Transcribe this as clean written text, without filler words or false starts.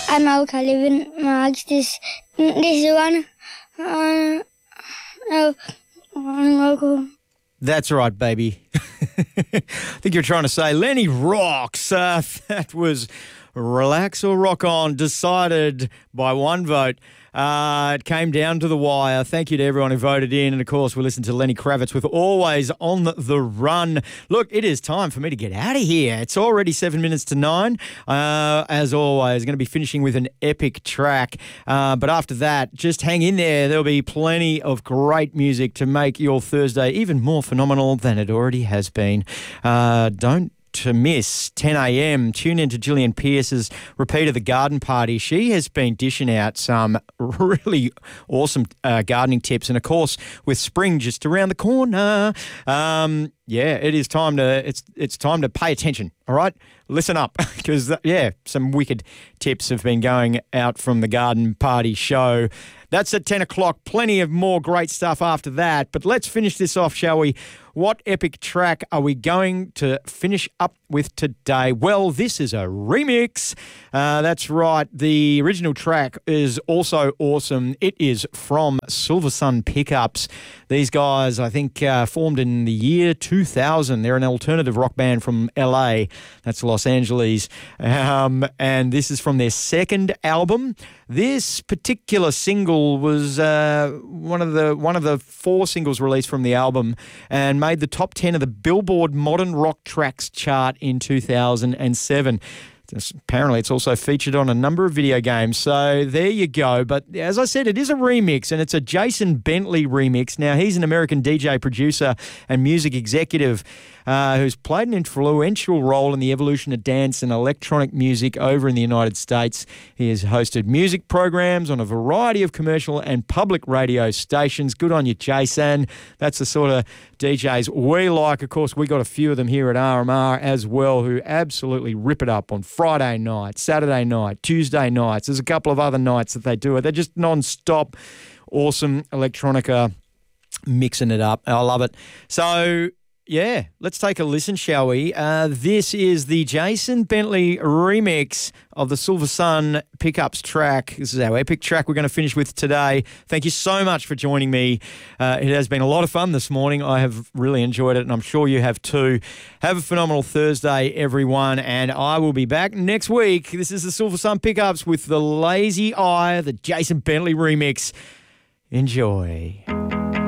I'm Alka Living Marks. This one. That's right, baby. I think you're trying to say Lenny rocks. That was Relax or Rock On, decided by one vote. It came down to the wire. Thank you to everyone who voted in. And, of course, we listened to Lenny Kravitz with Always on the Run. Look, it is time for me to get out of here. It's already 7 minutes to 9. As always, going to be finishing with an epic track. But after that, just hang in there. There'll be plenty of great music to make your Thursday even more phenomenal than it already has been. Don't to miss 10 a.m. Tune in to Gillian Pearce's repeat of the garden party. She has been dishing out some really awesome gardening tips, and of course with spring just around the corner, it is time to it's time to pay attention. All right, listen up, because some wicked tips have been going out from the garden party show. That's at 10 o'clock. Plenty of more great stuff after that. But let's finish this off, shall we? What epic track are we going to finish up with today? Well, this is a remix. That's right. The original track is also awesome. It is from Silver Sun Pickups. These guys, I think, formed in the year 2000. They're an alternative rock band from LA. That's Los Angeles. And this is from their second album. This particular single was one of the 4 singles released from the album and made the top 10 of the Billboard Modern Rock Tracks chart in 2007. Apparently, it's also featured on a number of video games. So there you go. But as I said, it is a remix, and it's a Jason Bentley remix. Now, he's an American DJ, producer, and music executive who's played an influential role in the evolution of dance and electronic music over in the United States. He has hosted music programs on a variety of commercial and public radio stations. Good on you, Jason. That's the sort of DJs we like. Of course, we got a few of them here at RMR as well who absolutely rip it up on Friday night, Saturday night, Tuesday nights. There's a couple of other nights that they do it. They're just non-stop, awesome electronica, mixing it up. I love it. So, yeah, let's take a listen, shall we? This is the Jason Bentley remix of the Silver Sun Pickups track. This is our epic track we're going to finish with today. Thank you so much for joining me. It has been a lot of fun this morning. I have really enjoyed it, and I'm sure you have too. Have a phenomenal Thursday, everyone, and I will be back next week. This is the Silver Sun Pickups with the Lazy Eye, the Jason Bentley remix. Enjoy.